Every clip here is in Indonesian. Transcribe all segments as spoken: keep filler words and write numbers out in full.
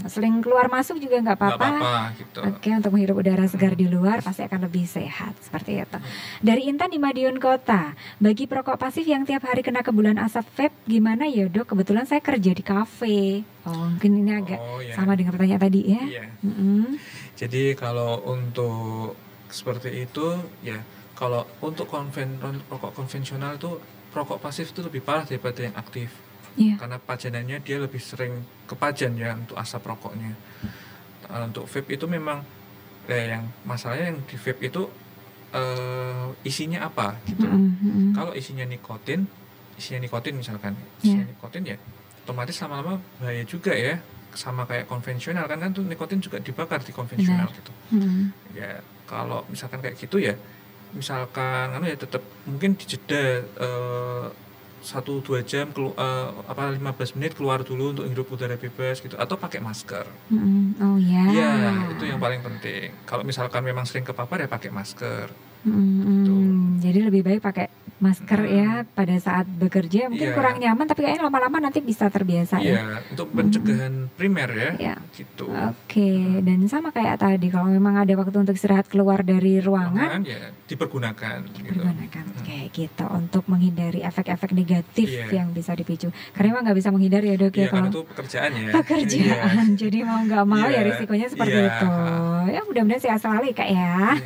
Sering keluar masuk juga nggak Nggak apa-apa. apa-apa gitu. Oke, untuk menghirup udara segar Hmm. di luar pasti akan lebih sehat seperti itu. Dari Intan di Madiun Kota, bagi perokok pasif yang tiap hari kena kebulan asap vape gimana ya dok? Kebetulan saya kerja di kafe. Oh, mungkin ini agak Oh ya. sama dengan pertanyaan tadi ya. Iya. Mm-mm. Jadi kalau untuk seperti itu ya, kalau untuk konven rokok konvensional itu rokok pasif itu lebih parah daripada yang aktif. Iya. Karena pajanannya dia lebih sering kepajan ya untuk asap rokoknya. Uh, untuk vape itu memang eh, yang masalahnya yang di vape itu uh, isinya apa gitu. Mm-mm. Kalau isinya nikotin, isinya nikotin misalkan, isinya Yeah. nikotin ya, otomatis lama-lama bahaya juga ya. Sama kayak konvensional kan kan tuh nikotin juga dibakar di konvensional Benar. gitu. Mm-mm. Ya kalau misalkan kayak gitu ya, misalkan anu ya tetap mungkin dijeda uh, satu dua jam kelu, uh, apa lima belas menit keluar dulu untuk hirup udara bebas gitu, atau pakai masker. Mm-mm. Oh ya. Ya itu yang paling penting. Kalau misalkan memang sering kepapar ya pakai masker. Mm-mm. Gitu. Jadi lebih baik pakai masker Mm. ya pada saat bekerja. Mungkin Iya. kurang nyaman tapi kayaknya lama-lama nanti bisa terbiasa ya. Iya, untuk pencegahan primer ya, Iya. gitu. Oke, dan sama kayak tadi kalau memang ada waktu untuk istirahat keluar dari ruangan, Ruangan ya dipergunakan gitu. pergunakan Hmm. kayak gitu untuk menghindari efek-efek negatif Iya. yang bisa dipicu. Karena memang nggak bisa menghindari ya dok ya Iya, kan kalau itu pekerjaan ya. pekerjaan. Jadi mau nggak mau ya Iya. risikonya seperti Iya. itu. Ya mudah-mudahan sehat selalu ya kak ya.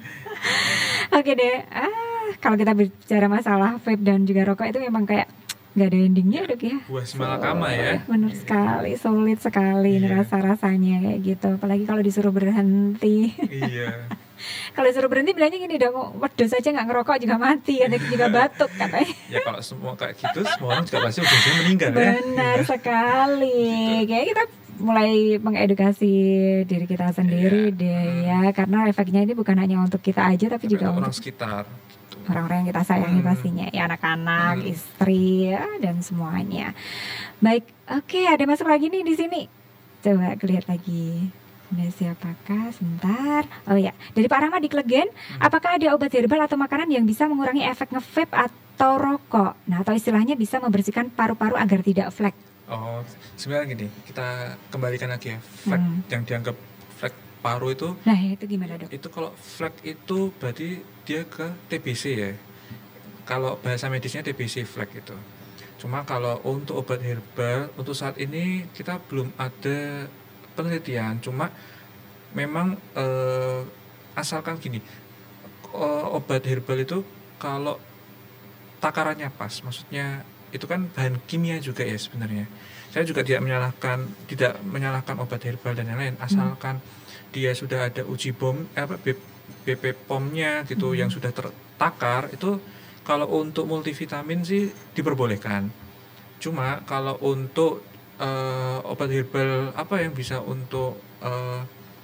Oke deh. Ah, kalau kita bicara masalah vape dan juga rokok itu memang kayak nggak ada endingnya dok ya. Buah semalakama ya. Benar sekali, sulit sekali ini Iya. rasa-rasanya kayak gitu. Apalagi kalau disuruh berhenti. Iya. Kalau disuruh berhenti bilangnya gini dong, wedus aja nggak ngerokok juga mati, ada juga batuk katanya. Ya kalau semua kayak gitu, semua orang juga pasti ujung-ujungnya meninggal ya. Benar Iya. sekali. Kayak kita mulai mengedukasi diri kita sendiri Iya. deh ya, karena efeknya ini bukan hanya untuk kita aja tapi Tapi juga untuk orang untuk sekitar. Gitu. orang-orang yang kita sayangi Hmm. pastinya, ya anak-anak, Hmm. istri, ya, dan semuanya. Baik, oke, ada masuk lagi nih di sini. Coba lihat lagi. Ada siapakah? Sebentar. Oh ya, dari Pak Rahmat di Klegen, Hmm. apakah ada obat herbal atau makanan yang bisa mengurangi efek nge-vape atau rokok? Nah, atau istilahnya bisa membersihkan paru-paru agar tidak flek. Oh, sebenarnya gini, kita kembalikan lagi ya. Flek Hmm. yang dianggap flek paru itu, Nah, ya, itu gimana dok? itu kalau flek itu berarti dia ke T B C ya. Kalau bahasa medisnya T B C flek itu. Cuma kalau untuk obat herbal untuk saat ini kita belum ada penelitian. Cuma memang eh, asalkan gini, eh, obat herbal itu kalau takarannya pas, maksudnya itu kan bahan kimia juga ya sebenarnya. Saya juga tidak menyalahkan tidak menyalahkan obat herbal dan lain-lain, asalkan dia sudah ada uji bom eh, apa B P P O M-nya gitu Hmm. yang sudah tertakar. Itu kalau untuk multivitamin sih diperbolehkan. Cuma kalau untuk eh, obat herbal apa yang bisa untuk eh,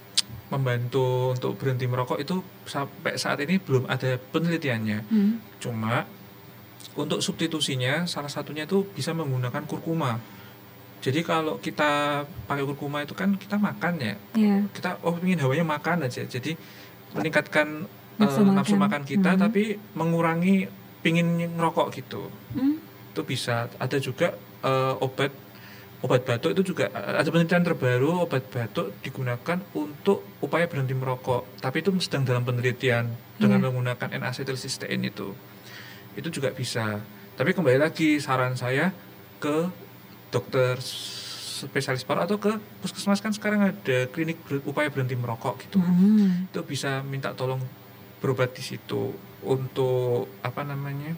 membantu untuk berhenti merokok itu sampai saat ini belum ada penelitiannya. Hmm. Cuma untuk substitusinya salah satunya itu bisa menggunakan kurkuma. Jadi kalau kita pakai kurkuma itu kan kita makan ya, Ya. kita oh ingin hawanya makan aja, jadi meningkatkan Nafsu eh, makan. nafsu makan kita, Hmm. tapi mengurangi pingin ngerokok gitu. Hmm. Itu bisa. Ada juga eh, obat obat batuk itu juga ada penelitian terbaru, obat batuk digunakan untuk upaya berhenti merokok, tapi itu sedang dalam penelitian dengan Iya. menggunakan N-asetilsistein itu. Itu juga bisa. Tapi kembali lagi saran saya ke dokter spesialis paru atau ke puskesmas, kan sekarang ada klinik ber- upaya berhenti merokok gitu. Hmm. Itu bisa minta tolong berobat di situ untuk apa namanya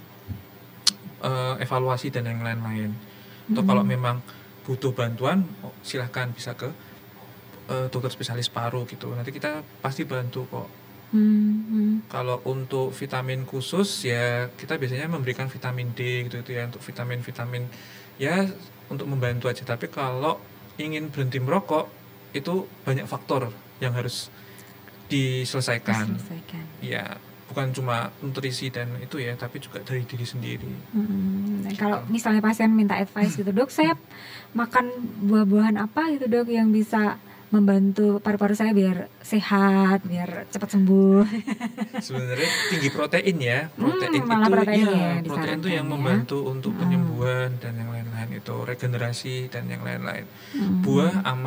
eh, evaluasi dan yang lain-lain. Atau Hmm. kalau memang butuh bantuan, oh, silahkan bisa ke eh, dokter spesialis paru gitu. Nanti kita pasti bantu kok. Hmm. Hmm. Kalau untuk vitamin khusus ya kita biasanya memberikan vitamin D gitu, gitu ya, untuk vitamin-vitamin ya untuk membantu aja. Tapi kalau ingin berhenti merokok itu banyak faktor yang harus diselesaikan. Diselesaikan. Ya, bukan cuma nutrisi dan itu ya, tapi juga dari diri sendiri. Hmm, dan kalau misalnya pasien minta advice gitu, dok saya makan buah-buahan apa gitu dok yang bisa membantu paru-paru saya biar sehat, biar cepat sembuh. Sebenarnya tinggi protein ya, protein Hmm, malah itu protein ya, ya protein itu yang disarankan ya. membantu untuk Hmm. penyembuhan dan yang lain-lain itu, regenerasi dan yang lain-lain. Hmm. Buah aman.